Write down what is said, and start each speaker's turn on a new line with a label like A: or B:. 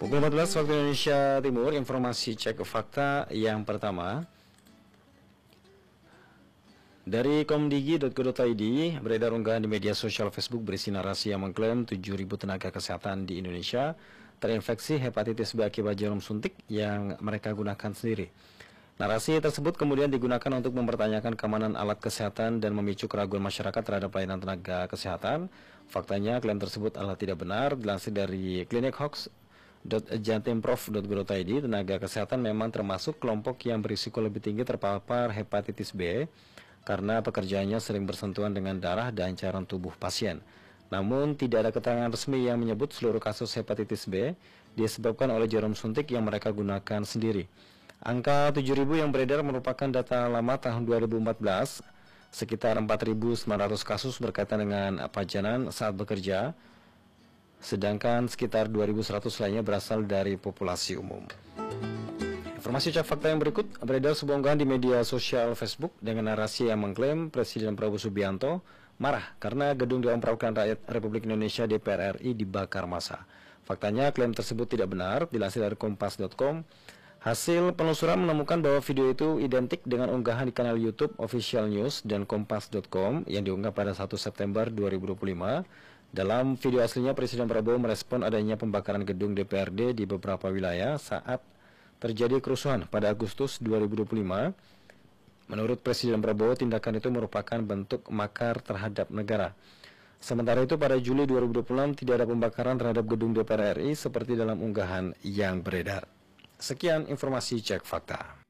A: Pukul 14 waktu Indonesia Timur, informasi cek fakta yang pertama. Dari komdigi.go.id, beredar unggahan di media sosial Facebook berisi narasi yang mengklaim 7.000 tenaga kesehatan di Indonesia terinfeksi hepatitis B akibat jarum suntik yang mereka gunakan sendiri. Narasi tersebut kemudian digunakan untuk mempertanyakan keamanan alat kesehatan dan memicu keraguan masyarakat terhadap pelayanan tenaga kesehatan. Faktanya, klaim tersebut adalah tidak benar. Dilansir dari clinichoax.jatimprov.go.id, tenaga kesehatan memang termasuk kelompok yang berisiko lebih tinggi terpapar hepatitis B karena pekerjaannya sering bersentuhan dengan darah dan cairan tubuh pasien. Namun, tidak ada keterangan resmi yang menyebut seluruh kasus hepatitis B disebabkan oleh jarum suntik yang mereka gunakan sendiri. Angka 7.000 yang beredar merupakan data lama tahun 2014, sekitar 4.900 kasus berkaitan dengan pajanan saat bekerja, sedangkan sekitar 2.100 lainnya berasal dari populasi umum. Informasi cek fakta yang berikut, beredar sebuah unggahan di media sosial Facebook dengan narasi yang mengklaim Presiden Prabowo Subianto marah karena gedung Dewan Perwakilan Rakyat Republik Indonesia DPR RI dibakar massa. Faktanya, klaim tersebut tidak benar. Dilansir dari kompas.com, hasil penelusuran menemukan bahwa video itu identik dengan unggahan di kanal YouTube Official News dan kompas.com yang diunggah pada 1 September 2025. Dalam video aslinya, Presiden Prabowo merespon adanya pembakaran gedung DPRD di beberapa wilayah saat terjadi kerusuhan pada Agustus 2025. Menurut Presiden Prabowo, tindakan itu merupakan bentuk makar terhadap negara. Sementara itu, pada Juli 2026 tidak ada pembakaran terhadap gedung DPR RI seperti dalam unggahan yang beredar. Sekian informasi cek fakta.